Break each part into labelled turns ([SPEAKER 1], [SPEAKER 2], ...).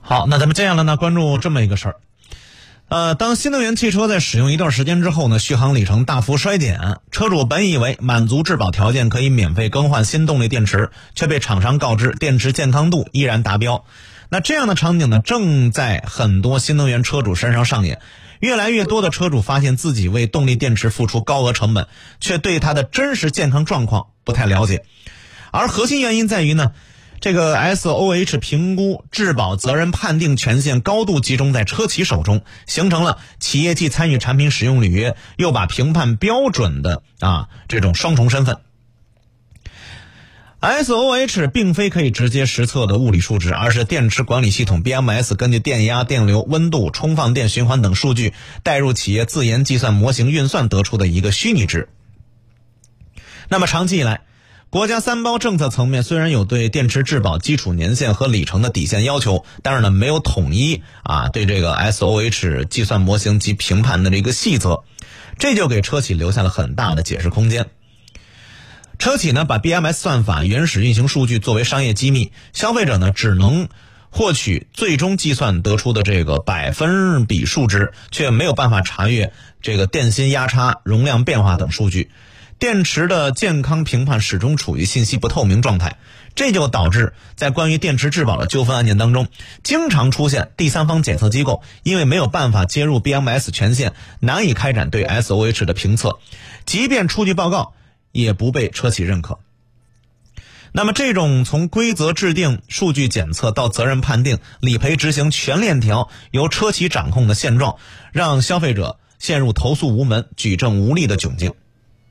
[SPEAKER 1] 好，那咱们接下来呢，关注这么一个事儿。当新能源汽车在使用一段时间之后呢，续航里程大幅衰减，车主本以为满足质保条件可以免费更换新动力电池，却被厂商告知电池健康度依然达标。那这样的场景呢，正在很多新能源车主身上上演。越来越多的车主发现自己为动力电池付出高额成本，却对它的真实健康状况不太了解。而核心原因在于呢，这个 SOH 评估质保责任判定权限高度集中在车企手中，形成了企业既参与产品使用履约，又把评判标准的这种双重身份。SOH 并非可以直接实测的物理数值，而是电池管理系统 BMS 根据电压、电流、温度、充放电循环等数据，带入企业自研计算模型运算得出的一个虚拟值。那么长期以来，国家三包政策层面虽然有对电池质保基础年限和里程的底线要求，但是呢没有统一对这个 SOH 计算模型及评判的这个细则，这就给车企留下了很大的解释空间。车企呢把 BMS 算法原始运行数据作为商业机密，消费者呢只能获取最终计算得出的这个百分比数值，却没有办法查阅这个电芯压差、容量变化等数据。电池的健康评判始终处于信息不透明状态，这就导致在关于电池质保的纠纷案件当中，经常出现第三方检测机构因为没有办法接入 BMS 权限，难以开展对 SOH 的评测，即便出具报告也不被车企认可。那么这种从规则制定、数据检测到责任判定、理赔执行全链条由车企掌控的现状，让消费者陷入投诉无门、举证无力的窘境。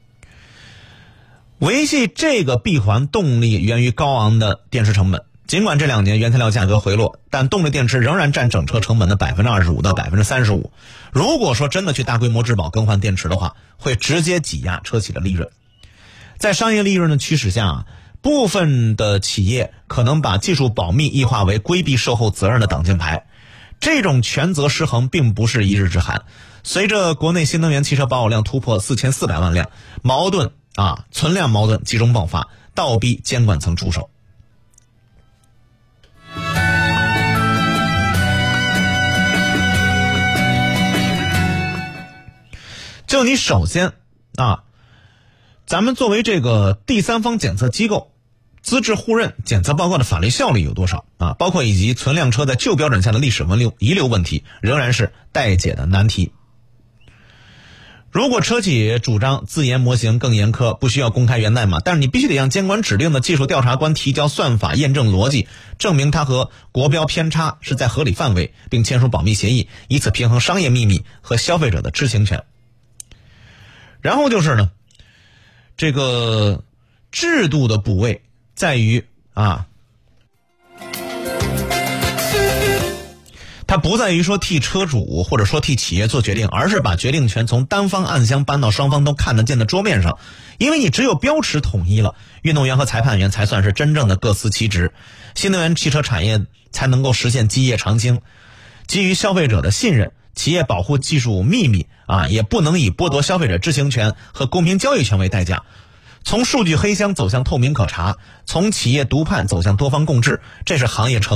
[SPEAKER 1] 维系这个闭环动力源于高昂的电池成本，尽管这2年原材料价格回落，但动力电池仍然占整车成本的 25% 到 35%。 如果说真的去大规模质保更换电池的话，会直接挤压车企的利润。在商业利润的驱使下，部分的企业可能把技术保密异化为规避售后责任的挡箭牌，这种权责失衡并不是一日之寒。随着国内新能源汽车保有量突破4400万辆，存量矛盾集中爆发，倒逼监管层出手。就你首先咱们作为这个第三方检测机构，资质互认检测报告的法律效力有多少包括以及存量车在旧标准下的历史遗留问题，仍然是待解的难题。如果车企主张自研模型更严苛，不需要公开源代码，但是你必须得让监管指定的技术调查官提交算法验证逻辑，证明它和国标偏差是在合理范围，并签署保密协议，以此平衡商业秘密和消费者的知情权。然后就是呢，这个制度的补位在于它不在于说替车主或者说替企业做决定，而是把决定权从单方暗箱搬到双方都看得见的桌面上。因为你只有标尺统一了，运动员和裁判员才算是真正的各司其职，新能源汽车产业才能够实现基业长青。基于消费者的信任，企业保护技术秘密也不能以剥夺消费者知情权和公平交易权为代价。从数据黑箱走向透明可查，从企业独判走向多方共治，这是行业成